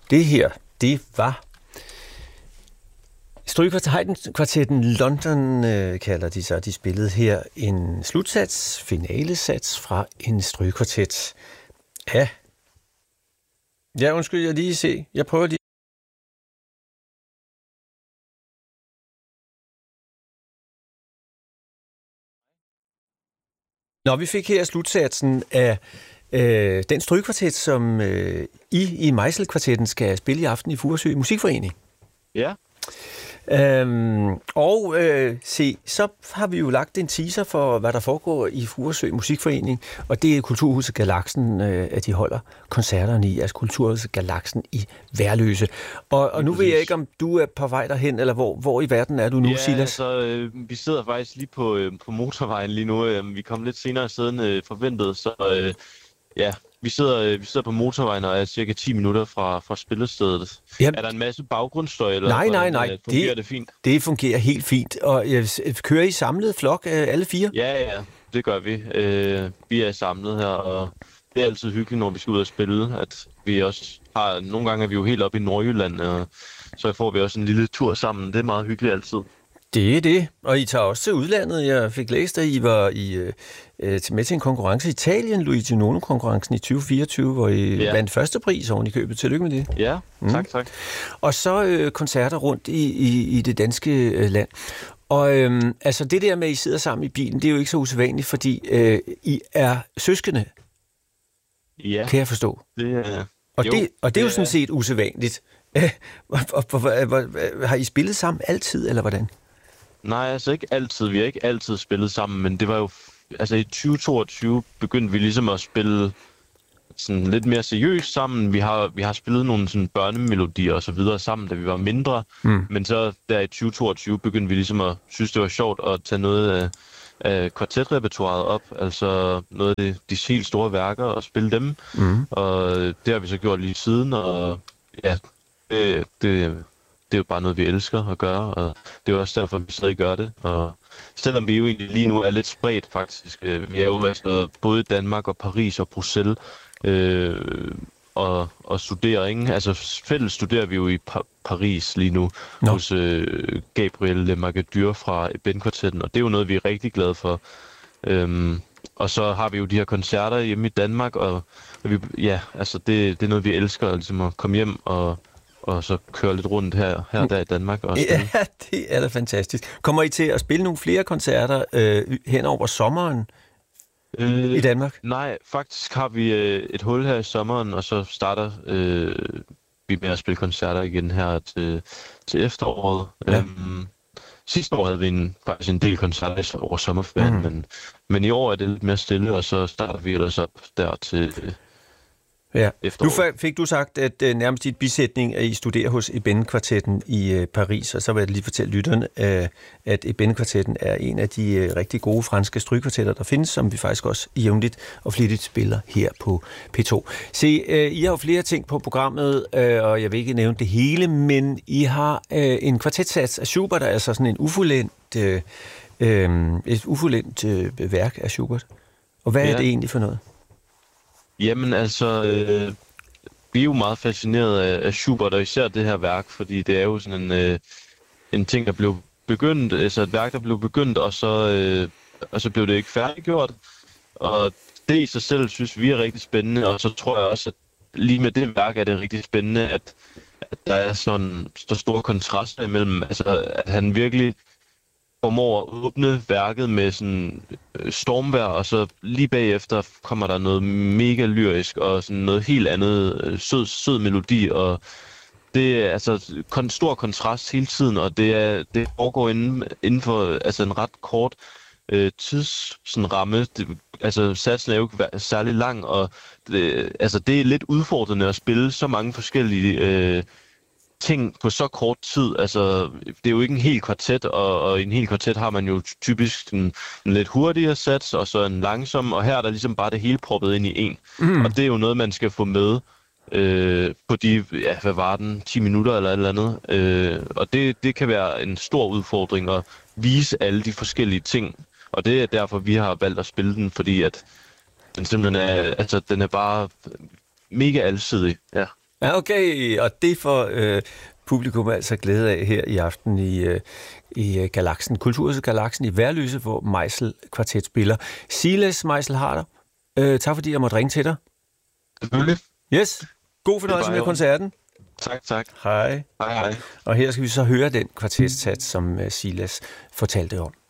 Det her, det var Strygekvartetten London, kalder de sig. De spillede her en slutsats, finalesats fra en strygekvartet. Ja, undskyld, jeg lige se. Jeg prøver lige. Nå, vi fik her slutsatsen af den strygekvartet, som I Mejselkvartetten skal spille i aften i Furesø Musikforening. Ja. Se, så har vi jo lagt en teaser for, hvad der foregår i Furesø Musikforening, og det er Kulturhuset Galaksen, at de holder koncerterne i, altså Kulturhuset Galaksen i Værløse. Og nu ved jeg ikke, om du er på vej derhen, eller hvor i verden er du nu, Silas? Ja, vi sidder faktisk lige på motorvejen lige nu. Vi kom lidt senere siden forventet, så vi sidder på motorvejen og er cirka 10 minutter fra spillestedet. Jamen, er der en masse baggrundsstøj? Eller nej. Fungerer det fint? Det fungerer helt fint. Og kører I samlet flok, alle fire? Ja, det gør vi. Vi er samlet her, og det er altid hyggeligt, når vi skal ud og spille. At vi også har, nogle gange er vi jo helt oppe i Nordjylland, og så får vi også en lille tur sammen. Det er meget hyggeligt altid. Det er det. Og I tager også til udlandet. Jeg fik læst, at I var med til en konkurrence i Italien, Luigi Nono-konkurrencen i 2024, hvor I vandt første pris oven i købet. Tillykke med det. Ja, tak. Og så koncerter rundt i det danske land. Og altså det der med, at I sidder sammen i bilen, det er jo ikke så usædvanligt, fordi I er søskende. Ja. Kan jeg forstå. Og det er jo sådan set usædvanligt. Har I spillet sammen altid, eller hvordan? Nej, altså ikke altid. Vi har ikke altid spillet sammen, men det var jo... Altså i 2022 begyndte vi ligesom at spille sådan lidt mere seriøst sammen. Vi har spillet nogle sådan børnemelodier og så videre sammen, da vi var mindre. Men så der i 2022 begyndte vi ligesom at synes, det var sjovt at tage noget af kvartetrepertoiret op. Altså noget af de helt store værker og spille dem. Og det har vi så gjort lige siden, og ja... Det er jo bare noget, vi elsker at gøre, og det er jo også derfor, vi stadig gør det. Og selvom vi jo egentlig lige nu er lidt spredt faktisk, vi er jo altså både i Danmark og Paris og Bruxelles og studerer, ikke? Altså fælles studerer vi jo i Paris lige nu hos Gabriel Le Magadur fra Ben-kvartetten, og det er jo noget, vi er rigtig glade for. Og så har vi jo de her koncerter hjemme i Danmark, og vi, altså det er noget, vi elsker, ligesom at komme hjem og så køre lidt rundt her der i Danmark også. Ja, det er da fantastisk. Kommer I til at spille nogle flere koncerter hen over sommeren i Danmark? Nej, faktisk har vi et hul her i sommeren, og så starter vi med at spille koncerter igen her til efteråret. Ja. Sidste år havde vi faktisk en del koncerter over sommerferien, men i år er det lidt mere stille, og så starter vi ellers op der til... Ja. Nu fik du sagt, at nærmest i et bisætning, at I studerer hos Ebene-kvartetten i Paris, og så vil jeg lige fortælle lytterne, at Ebene-kvartetten er en af de rigtig gode franske strygekvartetter, der findes, som vi faktisk også jævnligt og flittigt spiller her på P2. Se, I har jo flere ting på programmet, og jeg vil ikke nævne det hele, men I har en kvartetsats af Schubert, der er altså sådan et ufuldendt værk af Schubert. Og hvad er det egentlig for noget? Jamen altså, vi er jo meget fascineret af Schubert, og især det her værk, fordi det er jo sådan en ting, der blev begyndt, altså et værk, der blev begyndt, og så blev det ikke færdiggjort. Og det i sig selv synes vi er rigtig spændende, og så tror jeg også, at lige med det værk er det rigtig spændende, at der er sådan så store kontraster imellem, altså at han virkelig formår at åbne værket med sådan stormvejr, og så lige bagefter kommer der noget mega lyrisk og sådan noget helt andet sød melodi, og det er altså stor kontrast hele tiden, og det foregår inden for altså en ret kort tidsramme. Altså satsen er jo ikke særlig lang, og det er lidt udfordrende at spille så mange forskellige ting på så kort tid. Altså, det er jo ikke en hel kvartet, og i en hel kvartet har man jo typisk en lidt hurtigere sats, og så en langsom, og her er der ligesom bare det hele proppet ind i en. Og det er jo noget, man skal få med på de, hvad var den, 10 minutter eller et eller andet. Og det kan være en stor udfordring at vise alle de forskellige ting. Og det er derfor, vi har valgt at spille den, fordi at den simpelthen den er bare mega alsidig, ja. Ja, okay, og det får publikum altså glæde af her i aften i Galaksen, Kulturhuset Galaksen i Værløse, hvor Meisel Kvartet spiller. Silas Meisel Harder, tak fordi jeg måtte ringe til dig. Selvfølgelig. Yes, god fornøjelse med koncerten. Tak. Hej. Hej. Og her skal vi så høre den kvartetsats, som Silas fortalte om.